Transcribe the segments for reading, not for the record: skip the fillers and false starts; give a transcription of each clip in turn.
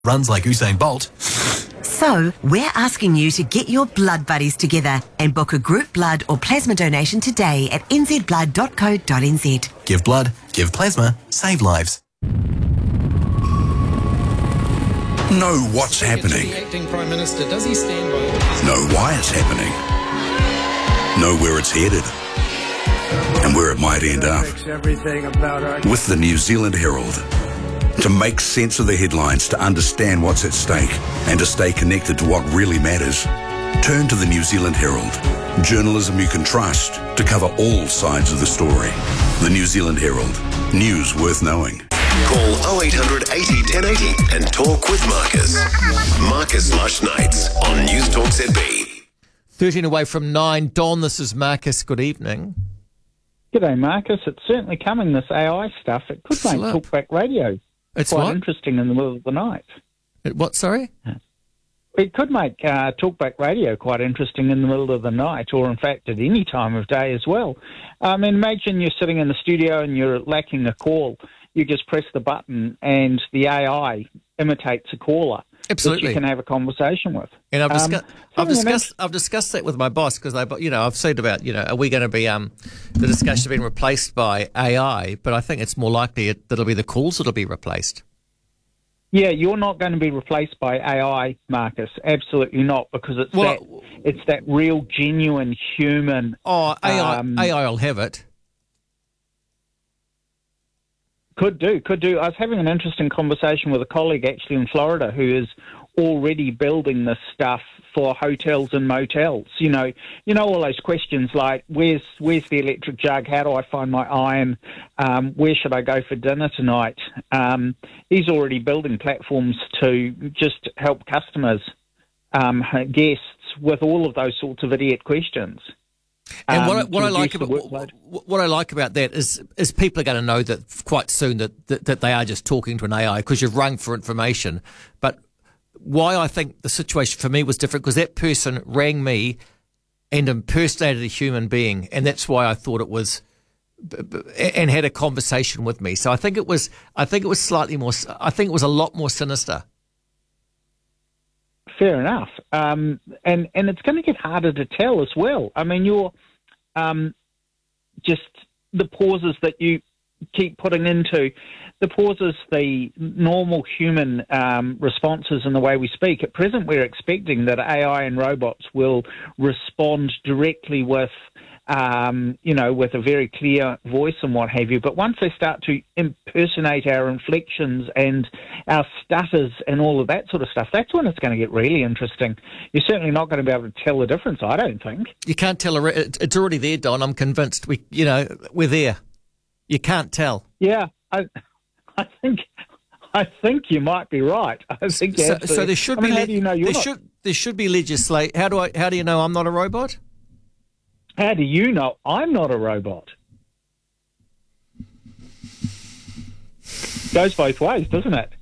runs like Usain Bolt. So, we're asking you to get your blood buddies together and book a group blood or plasma donation today at nzblood.co.nz. Give blood, give plasma, save lives. Know what's happening. The acting Prime Minister, does he stand by? Know why it's happening. Know where it's headed and where it might end up. With the New Zealand Herald. To make sense of the headlines, to understand what's at stake, and to stay connected to what really matters, turn to the New Zealand Herald. Journalism you can trust to cover all sides of the story. The New Zealand Herald. News worth knowing. Call 0800 80 1080 and talk with Marcus. Marcus Lush Nights on News Talk ZB. 13 away from 9. Don, this is Marcus. Good evening. G'day, Marcus. It's certainly coming, this AI stuff. It could make talkback radio It's quite what? interesting in the middle of the night. What, sorry? It could make talkback radio quite interesting in the middle of the night, or in fact at any time of day as well. Imagine you're sitting in the studio and you're lacking a call. You just press the button and the AI imitates a caller. Absolutely. That you can have a conversation with. And I've discussed that with my boss because I've said about, are we going to be the discussion being replaced by AI? But I think it's more likely that it'll be the calls that'll be replaced. Yeah, you're not going to be replaced by AI, Marcus. Absolutely not, because it's that real, genuine human. Oh, AI will have it. Could do. I was having an interesting conversation with a colleague actually in Florida who is already building this stuff for hotels and motels. You know all those questions like where's the electric jug? How do I find my iron? Where should I go for dinner tonight? He's already building platforms to just help customers, guests with all of those sorts of idiot questions. And what I like about that is people are going to know that quite soon that they are just talking to an AI because you've rung for information. But why I think the situation for me was different because that person rang me and impersonated a human being, and that's why I thought it was and had a conversation with me. So I think it was slightly more. I think it was a lot more sinister. Fair enough. And it's going to get harder to tell as well. I mean, you're just the pauses that you keep putting into the pauses, the normal human responses in the way we speak. At present, we're expecting that AI and robots will respond directly with with a very clear voice and what have you. But once they start to impersonate our inflections and our stutters and all of that sort of stuff, that's when it's going to get really interesting. You're certainly not going to be able to tell the difference, I don't think. You can't tell. It's already there, Don. I'm convinced. We're there. You can't tell. Yeah, I think you might be right. I think so. There should be. How do you know there should be legislation. How do you know I'm not a robot? How do you know I'm not a robot? Goes both ways, doesn't it?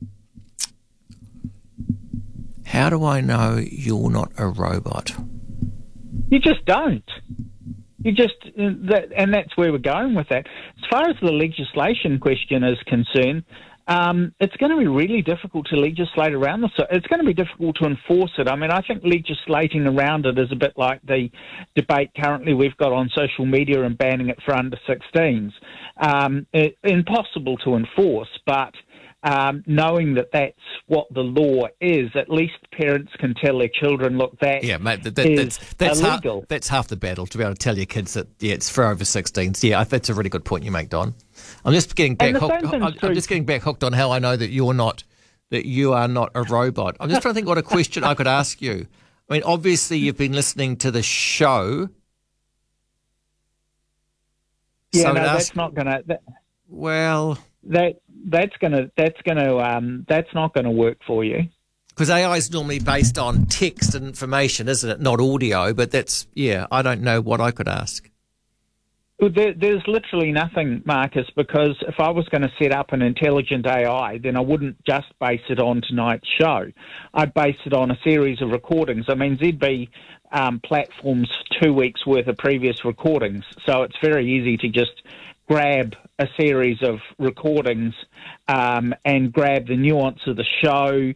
How do I know you're not a robot? You just don't. You just, and that's where we're going with that. As far as the legislation question is concerned, it's going to be really difficult to legislate around this. It's going to be difficult to enforce it. I mean, I think legislating around it is a bit like the debate currently we've got on social media and banning it for under 16s. Impossible to enforce, but knowing that that's what the law is, at least parents can tell their children, look, that's illegal. That's half the battle, to be able to tell your kids that, it's for over 16s. Yeah, that's a really good point you make, Don. I'm just getting back hooked on how I know that you are not a robot. I'm just trying to think what a question I could ask you. I mean, obviously you've been listening to the show. Yeah, so that's not going to. Well, that's not going to work for you. Because AI is normally based on text and information, isn't it? Not audio, but I don't know what I could ask. Well, there's literally nothing, Marcus, because if I was going to set up an intelligent AI, then I wouldn't just base it on tonight's show. I'd base it on a series of recordings. I mean, ZB platforms 2 weeks' worth of previous recordings, so it's very easy to just grab a series of recordings and grab the nuance of the show,